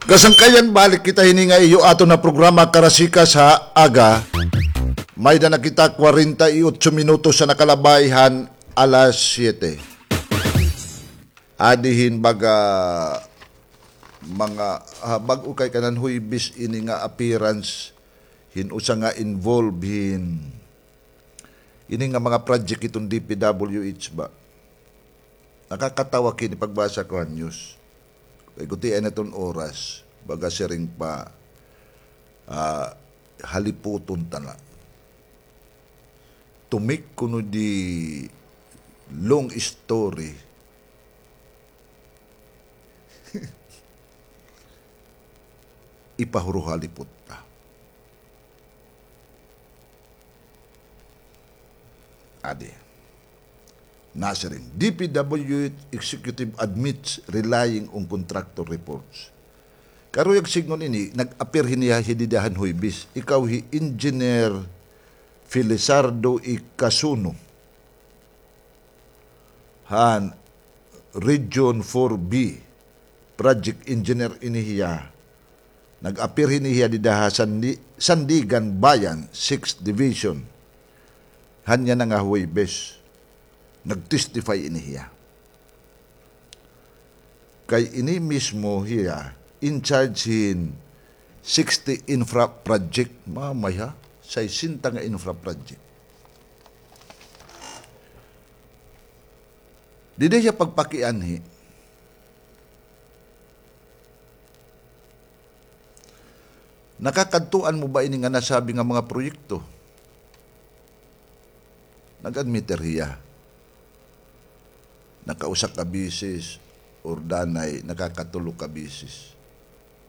Kasangkayan balik kita hininga iyo ato na programa Karasika sa aga. May na nakita 48 minutos sa nakalabayhan alas 7. Adihin baga mga bag-o kay kanan huibis ini nga appearance hinusa nga involved ini nga mga project itong DPWH ba. Nakakatawa kini pagbasa ko ang news. Kay kuti na itong oras, baga siring pa haliputon tala. To make kuno di long story, ipahuro halipot ta. Ade. Nasa rin, DPWH Executive admits relying on contractor reports. Karuyag signon ini, nag-appear hiniya hididahan huibis. Ikaw hi Engineer Felizardo Icasuno. Han, Region 4B, Project Engineer inihiya. Nag-appear hiniya didaha Sandigan Bayan, 6th Division. Hanya na nga huibis. Nag-testify inihiya. Kay ini mismo hiya, in charge in 60 infra project, mamaya, sa isinta nga infra project. Di siya pagpakianhi, nakakadtuan mo ba ini nga nasabi nga mga proyekto? Nag-admiter hiya. Nakausak ka bisis or danay nakakatulog ka bisis.